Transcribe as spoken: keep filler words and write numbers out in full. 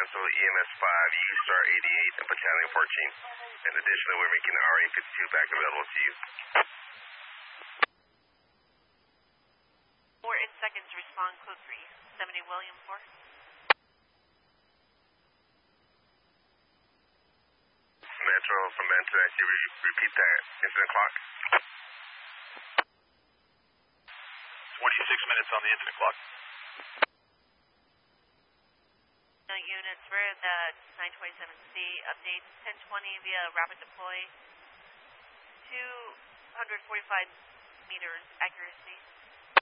cancel E M S five, U Star eighty-eight, and Battalion fourteen. And additionally, we're making the R A fifty-two back available to you. Four in seconds, respond code three seventy William four. Metro from Manson, I see re repeat that incident clock. twenty-six minutes on the incident clock. No units, we're in the nine twenty-seven C, update ten twenty via rapid deploy, two hundred forty-five meters accuracy.